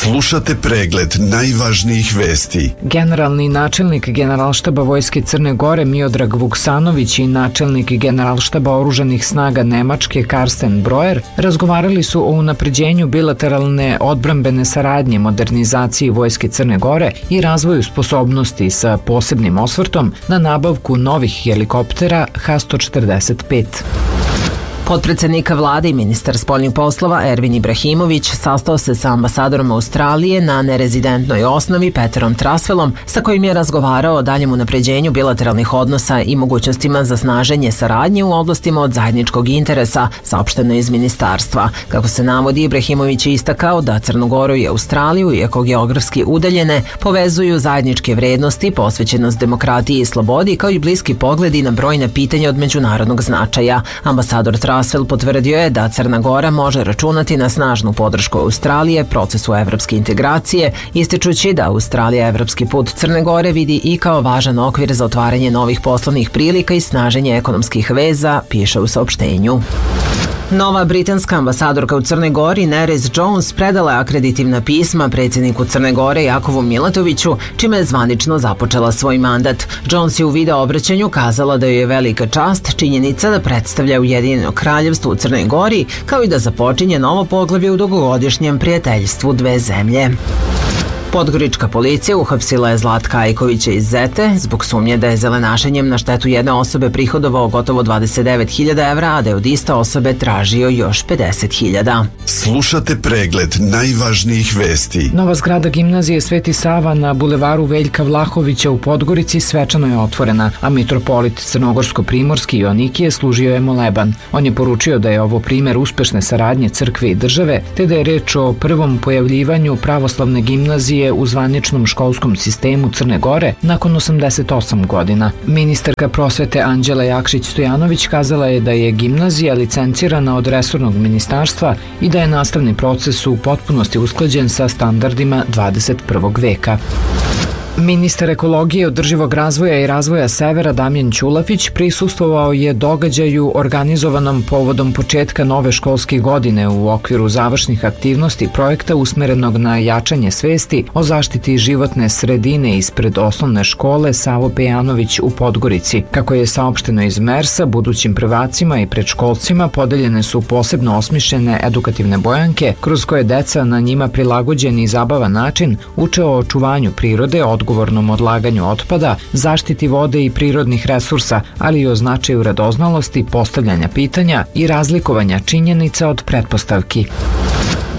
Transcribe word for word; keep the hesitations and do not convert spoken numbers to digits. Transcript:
Slušate pregled najvažnijih vesti. Generalni načelnik Generalštaba Vojske Crne Gore Miodrag Vuksanović i načelnik Generalštaba oružanih snaga Nemačke Karsten Breuer razgovarali su o unapređenju bilateralne odbrambene saradnje, modernizaciji Vojske Crne Gore i razvoju sposobnosti sa posebnim osvrtom na nabavku novih helikoptera H sto četrdeset pet. Potpredsednika vlade i ministar spoljnih poslova Ervin Ibrahimović sastao se sa ambasadorom Australije na nerezidentnoj osnovi Peterom Trasvelom, sa kojim je razgovarao o daljem unapređenju bilateralnih odnosa i mogućnostima za snaženje saradnje u oblastima od zajedničkog interesa, saopšteno iz ministarstva. Kako se navodi, Ibrahimović je istakao da Crnu Goru i Australiju, iako geografski udaljene, povezuju zajedničke vrednosti, posvećenost demokratiji i slobodi, kao i bliski pogledi na brojna pitanja od međunarodnog značaja. Ambasador Trasvel potvrdio je da Crna Gora može računati na snažnu podršku Australije procesu evropske integracije, ističući da Australija evropski put Crne Gore vidi i kao važan okvir za otvaranje novih poslovnih prilika i snaženje ekonomskih veza, piše u saopštenju. Nova britanska ambasadorka u Crnoj Gori Nerys Jones predala je akreditivna pisma predsjedniku Crne Gore Jakovu Milatoviću, čime je zvanično započela svoj mandat. Jones je u video obraćanju kazala da joj je velika čast činjenica da predstavlja Ujedinjeno kraljevstvo u Crnoj Gori, kao i da započinje novo poglavlje u dugogodišnjem prijateljstvu dve zemlje. Podgorička policija uhapsila je Zlatka Ajkovića iz Zete zbog sumnje da je zelenašenjem na štetu jedne osobe prihodovao gotovo dvadeset devet hiljada evra, a da je od iste osobe tražio još pedeset hiljada. Slušate pregled najvažnijih vesti. Nova zgrada gimnazije Sveti Sava na bulevaru Veljka Vlahovića u Podgorici svečano je otvorena, a mitropolit Crnogorsko-primorski Joanikije služio je moleban. On je poručio da je ovo primer uspešne saradnje crkve i države, te da je reč o prvom pojavljivanju pravoslavne gimnazije u zvaničnom školskom sistemu Crne Gore nakon osamdeset osam godina. Ministarka prosvete Anđela Jakšić-Stojanović kazala je da je gimnazija licencirana od resornog ministarstva i da je nastavni proces u potpunosti usklađen sa standardima dvadeset prvog veka. Ministar ekologije, održivog razvoja i razvoja Severa Damjan Ćulafić prisustvovao je događaju organizovanom povodom početka nove školske godine u okviru završnih aktivnosti projekta usmerenog na jačanje svesti o zaštiti životne sredine ispred osnovne škole Savo Pejanović u Podgorici. Kako je saopšteno iz Mersa, budućim prvacima i predškolcima podeljene su posebno osmišljene edukativne bojanke kroz koje deca na njima prilagođen i zabavan način uče o očuvanju prirode, odgovornom odlaganju otpada, zaštiti vode i prirodnih resursa, ali i o značaju radoznalosti, postavljanja pitanja i razlikovanja činjenica od pretpostavki.